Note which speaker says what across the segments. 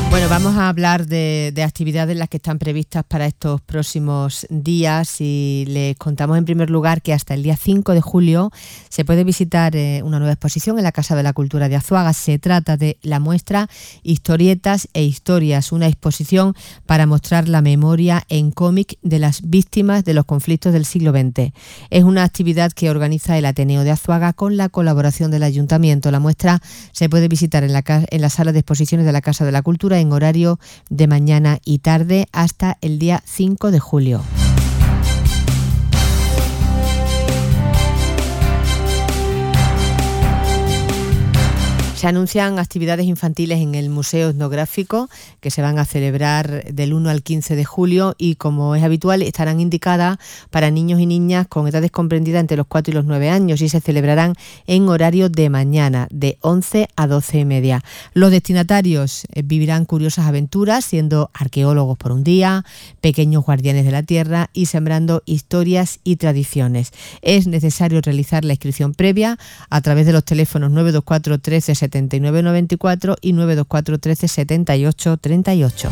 Speaker 1: Bueno, vamos a hablar de actividades las que están previstas para estos próximos días y les contamos en primer lugar que hasta el día 5 de julio se puede visitar una nueva exposición en la Casa de la Cultura de Azuaga. Se trata de la muestra Historietas e Historias, una exposición para mostrar la memoria en cómic de las víctimas de los conflictos del siglo XX. Es una actividad que organiza el Ateneo de Azuaga con la colaboración del Ayuntamiento. La muestra se puede visitar en la sala de exposiciones de la Casa de la Cultura en horario de mañana y tarde hasta el día 5 de julio. Se anuncian actividades infantiles en el Museo Etnográfico que se van a celebrar del 1 al 15 de julio y, como es habitual, estarán indicadas para niños y niñas con edades comprendidas entre los 4 y los 9 años y se celebrarán en horario de mañana, de 11 a 12 y media. Los destinatarios vivirán curiosas aventuras siendo arqueólogos por un día, pequeños guardianes de la tierra y sembrando historias y tradiciones. Es necesario realizar la inscripción previa a través de los teléfonos 924 13 79 94 y 924 13 78 38.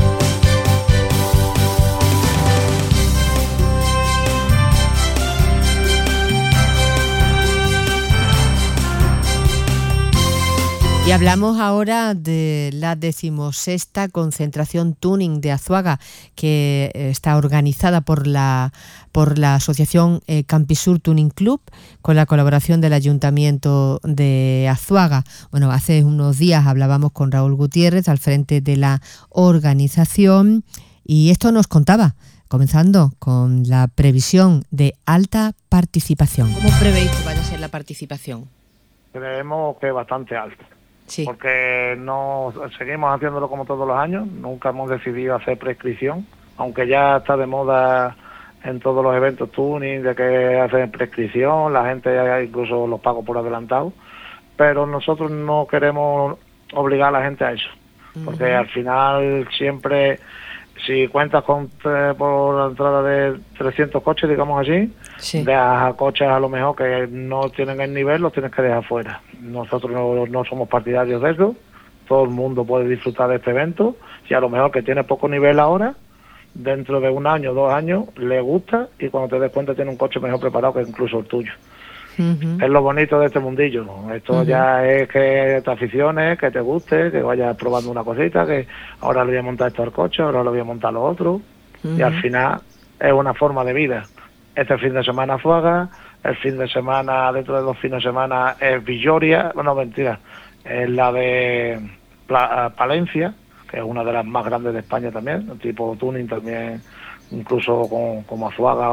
Speaker 1: Y hablamos ahora de la 16ª concentración tuning de Azuaga, que está organizada por la asociación Campisur Tuning Club, con la colaboración del Ayuntamiento de Azuaga. Bueno, hace unos días hablábamos con Raúl Gutiérrez al frente de la organización y esto nos contaba, comenzando con la previsión de alta participación. ¿Cómo prevéis que vaya a ser la participación?
Speaker 2: Creemos que es bastante alta.
Speaker 1: Sí.
Speaker 2: Porque no seguimos haciéndolo como todos los años, nunca hemos decidido hacer prescripción, aunque ya está de moda en todos los eventos tuning de que hacen prescripción, la gente incluso los paga por adelantado, pero nosotros no queremos obligar a la gente a eso, porque al final siempre, si cuentas con por la entrada de 300 coches, digamos así, sí, dejas a coches a lo mejor que no tienen el nivel, los tienes que dejar fuera. Nosotros no somos partidarios de eso, todo el mundo puede disfrutar de este evento, y a lo mejor que tiene poco nivel ahora, dentro de 1 año, 2 años, le gusta y cuando te des cuenta tiene un coche mejor preparado que incluso el tuyo. Es lo bonito de este mundillo, ¿no? Esto ya es que te aficiones, que te guste, que vayas probando una cosita, que ahora le voy a montar esto al coche, ahora le voy a montar lo otro, y al final es una forma de vida. Este fin de semana Azuaga, el fin de semana, dentro de 2 fines de semana es Villoria, bueno, mentira, es la de Palencia, que es una de las más grandes de España también, tipo tuning también, incluso como Azuaga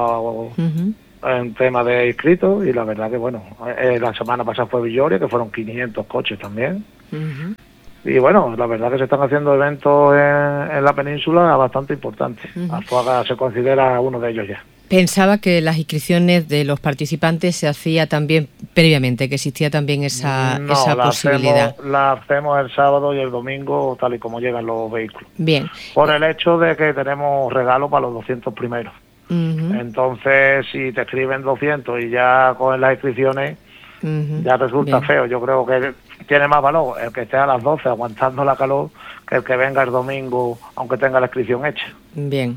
Speaker 2: en tema de inscritos, y la verdad que bueno, la semana pasada fue Villoria, que fueron 500 coches también. Y bueno, la verdad que se están haciendo eventos en la península bastante importantes. Azuaga se considera uno de ellos ya.
Speaker 1: Pensaba que las inscripciones de los participantes se hacía también previamente, que existía también esa posibilidad.
Speaker 2: La hacemos el sábado y el domingo, tal y como llegan los vehículos.
Speaker 1: Bien.
Speaker 2: Por el hecho de que tenemos regalo para los 200 primeros. Entonces, si te escriben 200 y ya cogen las inscripciones, ya resulta feo. Yo creo que tiene más valor el que esté a las 12 aguantando la calor que el que venga el domingo, aunque tenga la inscripción hecha.
Speaker 1: Bien.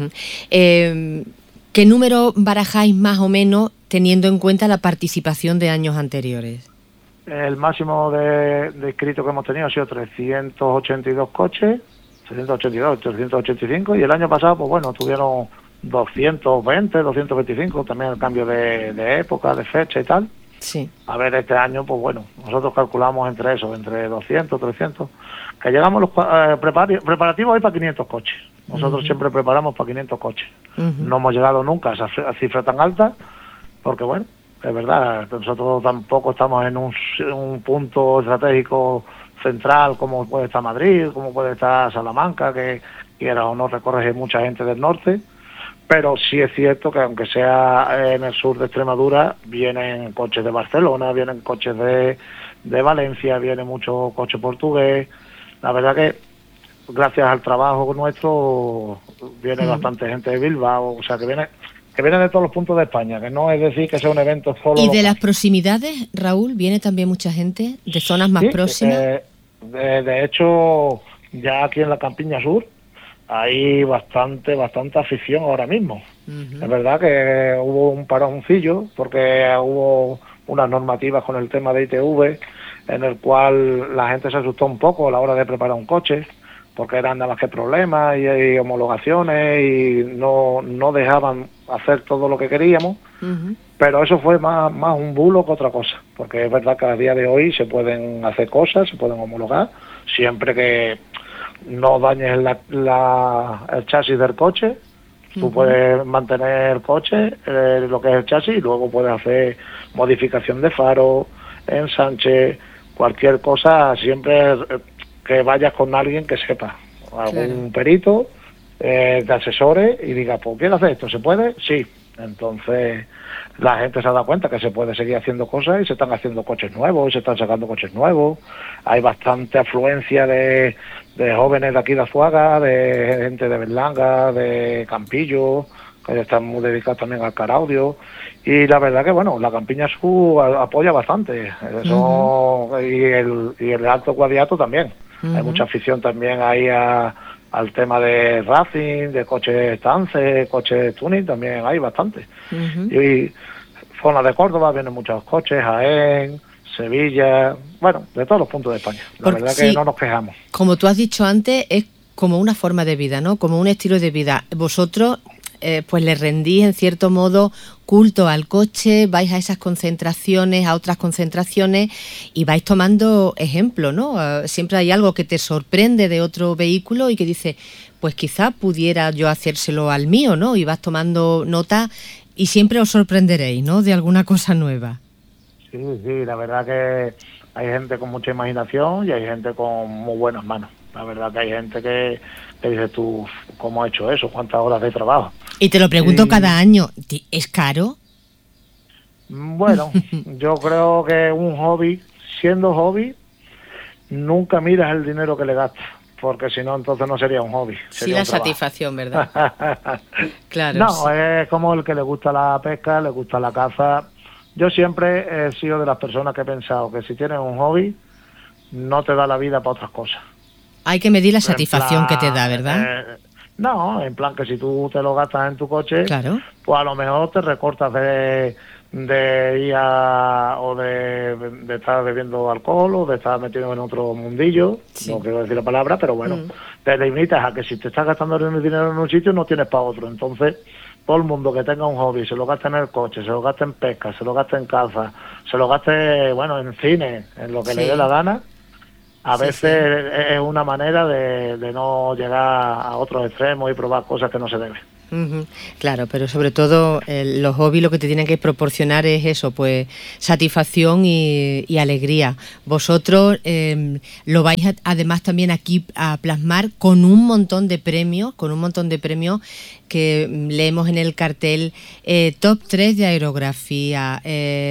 Speaker 1: ¿Qué número barajáis más o menos teniendo en cuenta la participación de años anteriores?
Speaker 2: El máximo de inscritos que hemos tenido ha sido 382 coches, 382, 385, y el año pasado, pues bueno, tuvieron 220, 225, también el cambio de época, de fecha y tal.
Speaker 1: Sí.
Speaker 2: A ver, este año, pues bueno, nosotros calculamos entre 200, 300, que llegamos los preparativos hoy para 500 coches. Nosotros siempre preparamos para 500 coches. No hemos llegado nunca a esa cifra tan alta, porque bueno, es verdad, nosotros tampoco estamos en un punto estratégico central como puede estar Madrid, como puede estar Salamanca, que quiera o no recorre mucha gente del norte. Pero sí es cierto que aunque sea en el sur de Extremadura, vienen coches de Barcelona, vienen coches de Valencia, viene mucho coche portugués. La verdad que gracias al trabajo nuestro viene bastante gente de Bilbao, o sea que viene de todos los puntos de España, que no es decir que sea un evento solo
Speaker 1: ¿Y
Speaker 2: local.
Speaker 1: de las proximidades, Raúl, viene también mucha gente de zonas más próximas?
Speaker 2: De hecho, ya aquí en la Campiña Sur hay bastante afición ahora mismo. Es verdad que hubo un paroncillo porque hubo unas normativas con el tema de ITV en el cual la gente se asustó un poco a la hora de preparar un coche, porque eran nada más que problemas y homologaciones y no dejaban hacer todo lo que queríamos. Pero eso fue más un bulo que otra cosa, porque es verdad que a día de hoy se pueden hacer cosas, se pueden homologar, siempre que no dañes el chasis del coche. Tú puedes mantener el coche, lo que es el chasis, y luego puedes hacer modificación de faro, ensanche, cualquier cosa, siempre que vayas con alguien que sepa, algún perito, te asesore y diga, pues ¿quién hace esto? ¿Se puede? Sí. Entonces la gente se ha dado cuenta que se puede seguir haciendo cosas y se están haciendo coches nuevos, y se están sacando coches nuevos. Hay bastante afluencia de jóvenes de aquí de Azuaga, de gente de Berlanga, de Campillo, que están muy dedicados también al car audio. Y la verdad que, bueno, la Campiña Sur apoya bastante. Eso, y el Alto Guadiato también. Hay mucha afición también ahí al tema de racing, de coches Tance, coches tuning, también hay bastante. Y zona de Córdoba vienen muchos coches, Jaén, Sevilla, bueno, de todos los puntos de España. La verdad que no nos quejamos.
Speaker 1: Como tú has dicho antes, es como una forma de vida, ¿no? Como un estilo de vida. Vosotros pues le rendís en cierto modo culto al coche, vais a esas concentraciones, a otras concentraciones y vais tomando ejemplo, ¿no? Siempre hay algo que te sorprende de otro vehículo y que dice, pues quizá pudiera yo hacérselo al mío, ¿no? Y vas tomando nota y siempre os sorprenderéis, ¿no? De alguna cosa nueva.
Speaker 2: Sí, la verdad que hay gente con mucha imaginación y hay gente con muy buenas manos. La verdad que hay gente que dice, tú, ¿cómo has hecho eso? ¿Cuántas horas de trabajo?
Speaker 1: Y te lo pregunto cada año, ¿es caro?
Speaker 2: Bueno, yo creo que un hobby, siendo hobby, nunca miras el dinero que le gastas, porque si no, entonces no sería un hobby.
Speaker 1: Sí, la satisfacción, ¿verdad? Claro.
Speaker 2: No, sí. Es como el que le gusta la pesca, le gusta la caza. Yo siempre he sido de las personas que he pensado que si tienes un hobby, no te da la vida para otras cosas.
Speaker 1: Hay que medir la satisfacción que te da, ¿verdad?
Speaker 2: No, en plan que si tú te lo gastas en tu coche,
Speaker 1: claro,
Speaker 2: pues a lo mejor te recortas de ir o de estar bebiendo alcohol o de estar metido en otro mundillo, no quiero decir la palabra, pero bueno, te limitas a que si te estás gastando el dinero en un sitio no tienes para otro. Entonces, todo el mundo que tenga un hobby, se lo gasta en el coche, se lo gasta en pesca, se lo gasta en caza, se lo gaste, bueno, en cine, en lo que le dé la gana. A veces es una manera de no llegar a otros extremos y probar cosas que no se deben.
Speaker 1: Claro, pero sobre todo los hobbies lo que te tienen que proporcionar es eso, pues satisfacción y alegría. Vosotros lo vais además también aquí a plasmar con un montón de premios, que leemos en el cartel, top 3 de aerografía,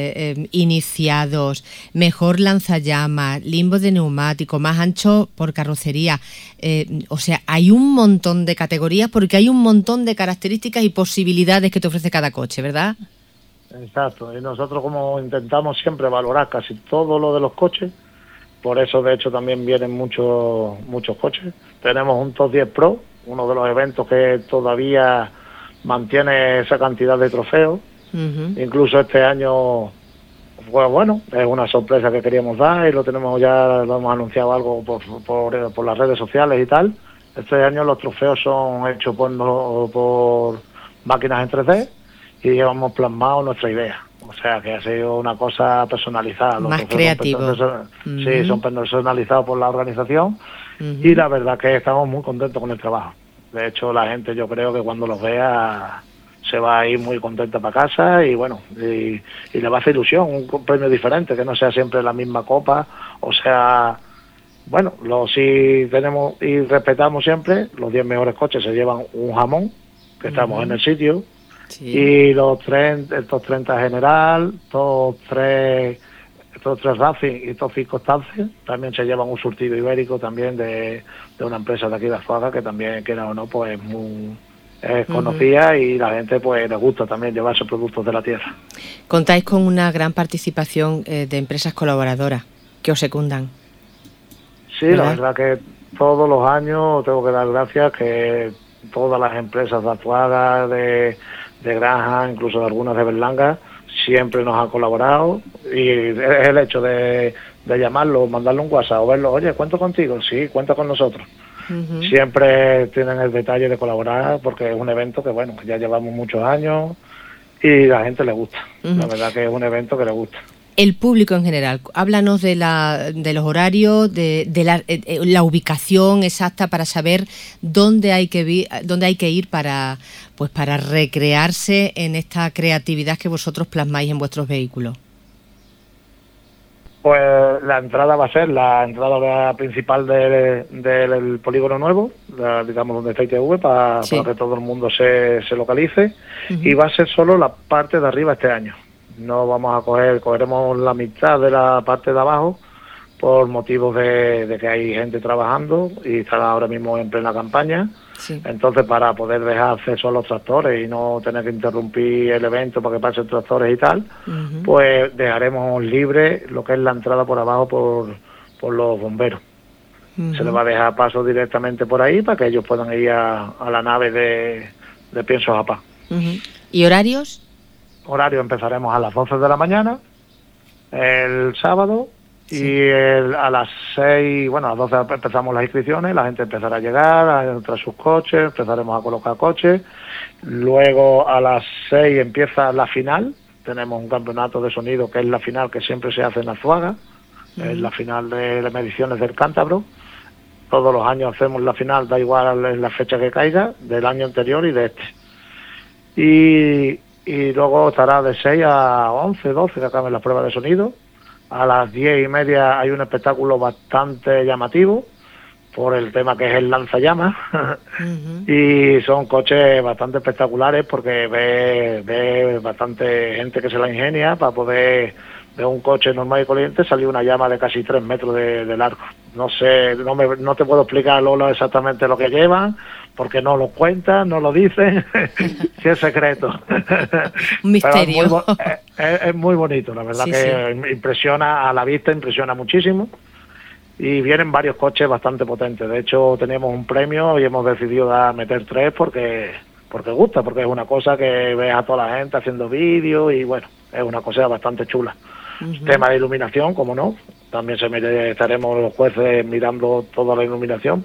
Speaker 1: iniciados, mejor lanzallamas, limbo de neumático, más ancho por carrocería. O sea, hay un montón de categorías porque hay un montón de características y posibilidades que te ofrece cada coche, ¿verdad?
Speaker 2: Exacto, y nosotros como intentamos siempre valorar casi todo lo de los coches, por eso de hecho también vienen muchos coches. Tenemos un Top 10 Pro, uno de los eventos que todavía mantiene esa cantidad de trofeos. Incluso este año, pues bueno, es una sorpresa que queríamos dar y lo hemos anunciado algo por las redes sociales y tal. Este año los trofeos son hechos por máquinas en 3D y hemos plasmado nuestra idea. O sea, que ha sido una cosa personalizada. Los
Speaker 1: más creativo.
Speaker 2: Sí, son personalizados por la organización y la verdad que estamos muy contentos con el trabajo. De hecho, la gente yo creo que cuando los vea se va a ir muy contenta para casa y bueno, y le va a hacer ilusión, un premio diferente, que no sea siempre la misma copa, o sea, bueno, sí tenemos y respetamos siempre, los 10 mejores coches se llevan un jamón, que estamos en el sitio, y estos 30 general, estos tres Racing y estos 5 estancias también se llevan un surtido ibérico también de una empresa de aquí de Azuaga que también, quiera o no, pues es conocida y la gente pues les gusta también llevar esos productos de la tierra.
Speaker 1: Contáis con una gran participación de empresas colaboradoras que os secundan.
Speaker 2: Sí, ¿verdad? La verdad que todos los años tengo que dar gracias que todas las empresas de Azuaga, de Granja, incluso de algunas de Berlanga, siempre nos han colaborado, y es el hecho de llamarlo, mandarle un WhatsApp o verlo, oye, ¿cuento contigo? Sí, cuenta con nosotros. Uh-huh. Siempre tienen el detalle de colaborar, porque es un evento que, bueno, ya llevamos muchos años y a la gente le gusta. Uh-huh. La verdad que es un evento que le gusta.
Speaker 1: El público en general, háblanos de los horarios, de la ubicación exacta para saber dónde hay que ir para recrearse en esta creatividad que vosotros plasmáis en vuestros vehículos.
Speaker 2: Pues la entrada va a ser la entrada principal del polígono nuevo, digamos donde está ITV, para que todo el mundo se localice. Uh-huh. Y va a ser solo la parte de arriba este año. No vamos a cogeremos la mitad de la parte de abajo por motivos de que hay gente trabajando y están ahora mismo en plena campaña. Sí. Entonces, para poder dejar acceso a los tractores y no tener que interrumpir el evento para que pasen tractores y tal, uh-huh, pues dejaremos libre lo que es la entrada por abajo por los bomberos. Uh-huh. Se les va a dejar paso directamente por ahí para que ellos puedan ir a la nave de Pienso Japá.
Speaker 1: Uh-huh. ¿Y horarios?
Speaker 2: Horario empezaremos a las 12 de la mañana el sábado. Sí. Y a las 6, bueno, a las 12 empezamos las inscripciones, la gente empezará a llegar, a entrar sus coches, empezaremos a colocar coches. Luego a las 6 empieza la final, tenemos un campeonato de sonido que es la final que siempre se hace en Azuaga, es la final de las mediciones del Cántabro. Todos los años hacemos la final, da igual la fecha que caiga, del año anterior y de este. Y luego estará de 6 a 11, 12 que acaben las pruebas de sonido. A las 10:30 hay un espectáculo bastante llamativo por el tema que es el lanzallamas. Uh-huh. Y son coches bastante espectaculares porque ve bastante gente que se la ingenia para poder de un coche normal y corriente salir una llama de casi 3 metros de largo. No sé, no te puedo explicar, Lola, exactamente lo que llevan, porque no lo cuentan, no lo dicen, si es secreto.
Speaker 1: Un misterio.
Speaker 2: Es muy bonito, la verdad, sí, que sí. Impresiona a la vista, impresiona muchísimo. Y vienen varios coches bastante potentes. De hecho, teníamos un premio y hemos decidido meter 3 porque gusta, porque es una cosa que ves a toda la gente haciendo vídeos y bueno, es una cosa bastante chula. Uh-huh. Tema de iluminación, como no, también estaremos los jueces mirando toda la iluminación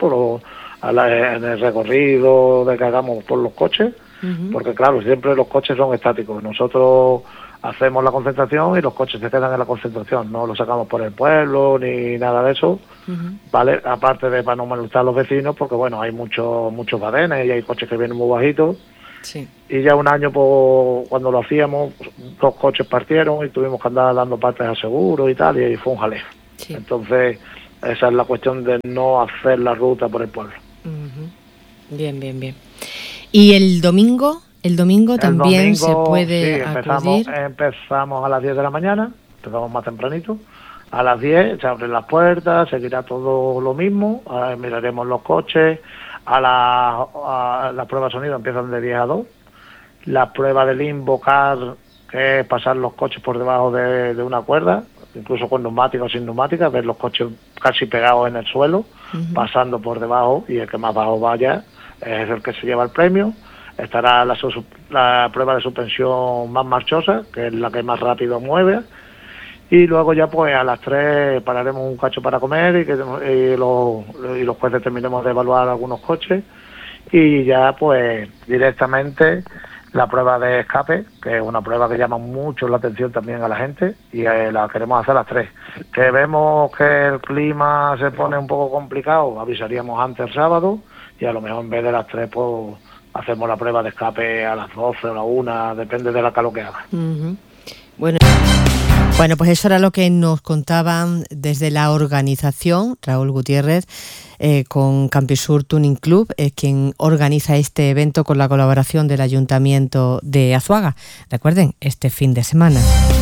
Speaker 2: en el recorrido de que hagamos por los coches, uh-huh, porque claro, siempre los coches son estáticos. Nosotros hacemos la concentración y los coches se quedan en la concentración, no los sacamos por el pueblo ni nada de eso, uh-huh, ¿vale? Aparte de para no molestar a los vecinos, porque bueno, hay muchos badenes y hay coches que vienen muy bajitos. Sí. Y ya un año, cuando lo hacíamos, 2 coches partieron y tuvimos que andar dando partes a seguro y tal, y fue un jaleo. Sí. Entonces, esa es la cuestión de no hacer la ruta por el pueblo.
Speaker 1: Uh-huh. Bien. ¿Y el domingo? El domingo también se puede acudir.
Speaker 2: Empezamos a las 10 de la mañana, empezamos más tempranito. A las 10 se abren las puertas, seguirá todo lo mismo, miraremos los coches. A la prueba de sonido empiezan de 10 a 2. La prueba del invocar, que es pasar los coches por debajo de una cuerda, incluso con neumáticos o sin neumáticas, ver los coches casi pegados en el suelo, uh-huh, pasando por debajo, y el que más bajo vaya es el que se lleva el premio. Estará la prueba de suspensión más marchosa, que es la que más rápido mueve. Y luego ya pues a las 3 pararemos un cacho para comer y los jueces terminemos de evaluar algunos coches y ya pues directamente la prueba de escape, que es una prueba que llama mucho la atención también a la gente y la queremos hacer a las 3. Que vemos que el clima se pone un poco complicado, avisaríamos antes el sábado y a lo mejor en vez de las 3 pues hacemos la prueba de escape a las 12 o a la 1, depende de la calor que haga.
Speaker 1: Uh-huh. Bueno, pues eso era lo que nos contaban desde la organización, Raúl Gutiérrez, con Campisur Tuning Club, quien organiza este evento con la colaboración del Ayuntamiento de Azuaga. Recuerden, este fin de semana.